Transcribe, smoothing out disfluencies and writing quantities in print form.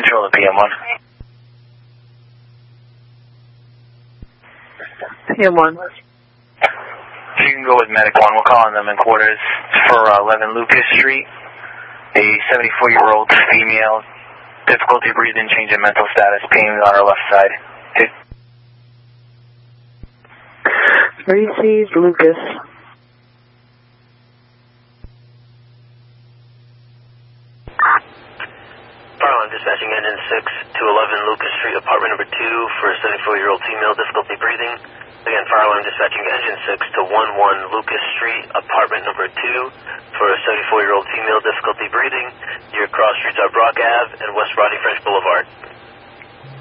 control to PM1. PM1. So you can go with Medic 1. We're calling them in quarters for 11 Lucas Street. A 74-year-old female, difficulty breathing, change in mental status, pain on her left side. Okay. 3C's Lucas. Fireline dispatching engine 6 to 11 Lucas Street, apartment number 2 for a 74-year-old female, difficulty breathing. Again, Fireline dispatching engine 6 to 11 Lucas Street, apartment number 2 for a 74-year-old female, difficulty breathing. Your cross streets are Brock Ave and West Rodney French Boulevard.